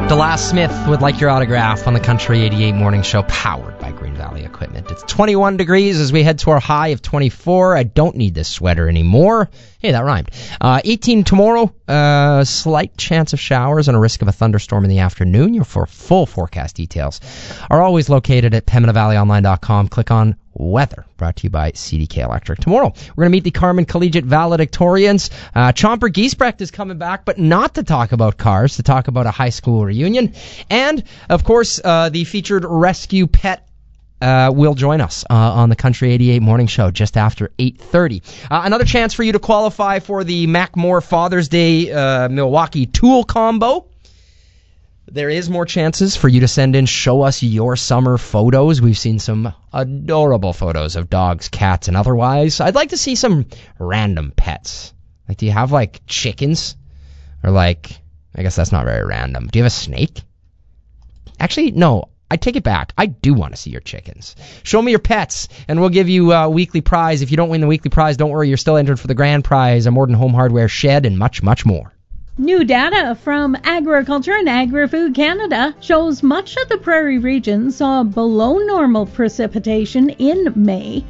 DeLass Smith would like your autograph on the Country 88 Morning Show, powered by Green Valley Equipment. It's 21 degrees as we head to our high of 24. I don't need this sweater anymore. Hey, that rhymed. 18 tomorrow, slight chance of showers and a risk of a thunderstorm in the afternoon. Your full forecast details are always located at PembinaValleyOnline.com. Click on Weather, brought to you by CDK Electric. Tomorrow, we're going to meet the Carman Collegiate Valedictorians. Chomper Giesbrecht is coming back, but not to talk about cars, to talk about a high school reunion. And, of course, the featured rescue pet will join us on the Country 88 Morning Show just after 8:30. Another chance for you to qualify for the Mackmore Father's Day Milwaukee Tool Combo. There is more chances for you to send in show us your summer photos. We've seen some adorable photos of dogs, cats, and otherwise. I'd like to see some random pets. Like, do you have, like, chickens? Or, like, I guess that's not very random. Do you have a snake? Actually, no. I take it back. I do want to see your chickens. Show me your pets, and we'll give you a weekly prize. If you don't win the weekly prize, don't worry. You're still entered for the grand prize, a Morden Home Hardware shed, and much, much more. New data from Agriculture and Agri-Food Canada shows much of the prairie region saw below normal precipitation in May.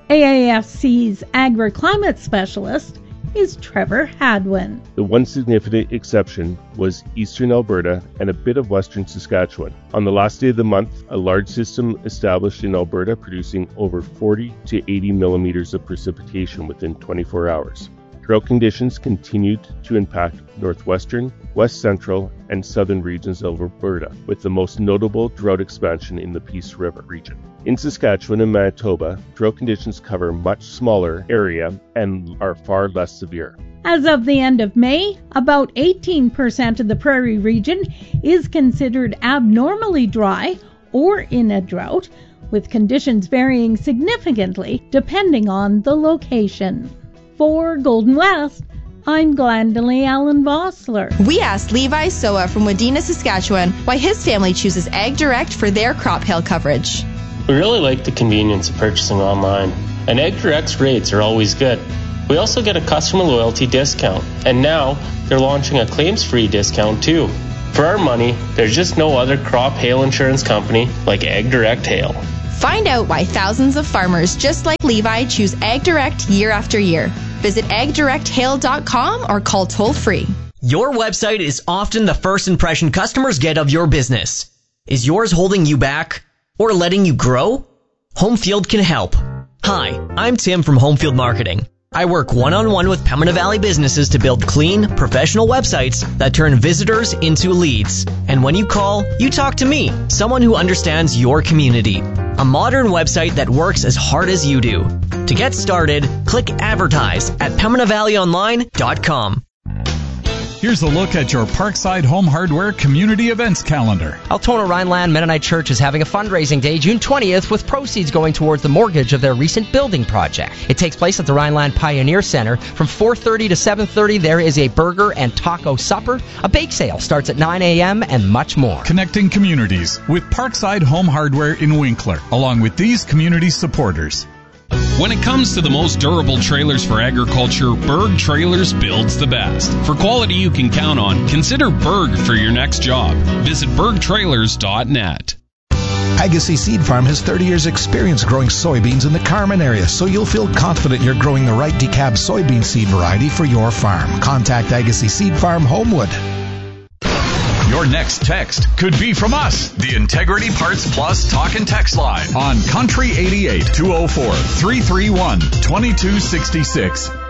AAFC's agri-climate specialist is Trevor Hadwin. The one significant exception was eastern Alberta and a bit of western Saskatchewan. On the last day of the month, a large system established in Alberta producing over 40 to 80 millimeters of precipitation within 24 hours. Drought conditions continued to impact northwestern, west central, and southern regions of Alberta, with the most notable drought expansion in the Peace River region. In Saskatchewan and Manitoba, drought conditions cover a much smaller area and are far less severe. As of the end of May, about 18% of the prairie region is considered abnormally dry or in a drought, with conditions varying significantly depending on the location. For Golden West, I'm Glendalee Allen Vossler. We asked Levi Soa from Wadena, Saskatchewan, why his family chooses Ag Direct for their crop hail coverage. We really like the convenience of purchasing online, and Ag Direct's rates are always good. We also get a customer loyalty discount, and now they're launching a claims-free discount too. For our money, there's just no other crop hail insurance company like Ag Direct Hail. Find out why thousands of farmers just like Levi choose Ag Direct year after year. Visit agdirecthail.com or call toll-free. Your website is often the first impression customers get of your business. Is yours holding you back or letting you grow? Homefield can help. Hi, I'm Tim from Homefield Marketing. I work one-on-one with Pembina Valley businesses to build clean, professional websites that turn visitors into leads. And when you call, you talk to me, someone who understands your community. A modern website that works as hard as you do. To get started, click advertise at PembinaValleyOnline.com. Here's a look at your Parkside Home Hardware Community Events calendar. Altona Rhineland Mennonite Church is having a fundraising day June 20th with proceeds going towards the mortgage of their recent building project. It takes place at the Rhineland Pioneer Center. From 4:30 to 7:30, there is a burger and taco supper. A bake sale starts at 9 a.m. and much more. Connecting communities with Parkside Home Hardware in Winkler, along with these community supporters. When it comes to the most durable trailers for agriculture, Berg Trailers builds the best. For quality you can count on, consider Berg for your next job. Visit bergtrailers.net. Agassiz Seed Farm has 30 years experience growing soybeans in the Carman area, so you'll feel confident you're growing the right decab soybean seed variety for your farm. Contact Agassiz Seed Farm, Homewood. Your next text could be from us, the Integrity Parts Plus Talk and Text Line on Country 88 204 331 2266.